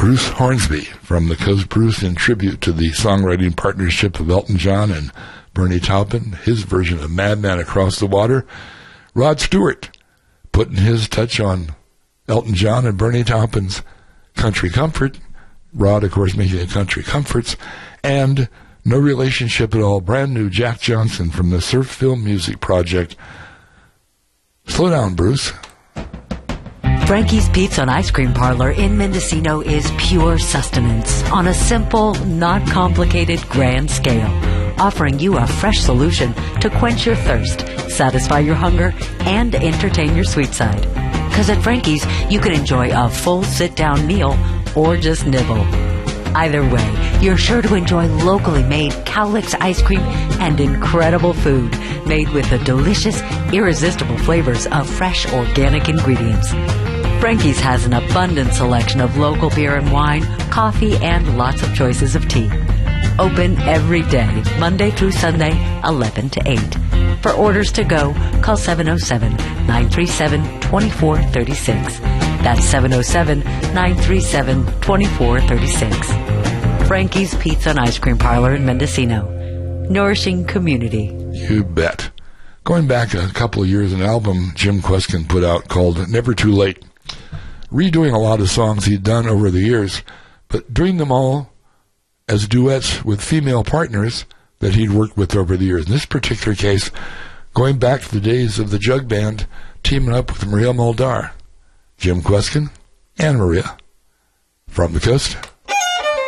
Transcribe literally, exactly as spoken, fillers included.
Bruce Hornsby from the Coast. Bruce, in tribute to the songwriting partnership of Elton John and Bernie Taupin, his version of Madman Across the Water. Rod Stewart putting his touch on Elton John and Bernie Taupin's Country Comfort. Rod, of course, making it Country Comforts. And no relationship at all, brand new Jack Johnson from the Surf Film Music Project. Slow down, Bruce. Frankie's Pizza and Ice Cream Parlor in Mendocino is pure sustenance on a simple, not complicated, grand scale, offering you a fresh solution to quench your thirst, satisfy your hunger, and entertain your sweet side. Because at Frankie's, you can enjoy a full sit-down meal or just nibble. Either way, you're sure to enjoy locally made Cowlicks ice cream and incredible food made with the delicious, irresistible flavors of fresh organic ingredients. Frankie's has an abundant selection of local beer and wine, coffee, and lots of choices of tea. Open every day, Monday through Sunday, eleven to eight. For orders to go, call seven oh seven, nine three seven, two four three six. That's seven oh seven, nine three seven, two four three six. Frankie's Pizza and Ice Cream Parlor in Mendocino. Nourishing community. You bet. Going back a couple of years, an album Jim Kweskin put out called Never Too Late. Redoing a lot of songs he'd done over the years, but doing them all as duets with female partners that he'd worked with over the years. In this particular case, going back to the days of the Jug Band, teaming up with Maria Muldaur. Jim Kweskin and Maria from the Coast.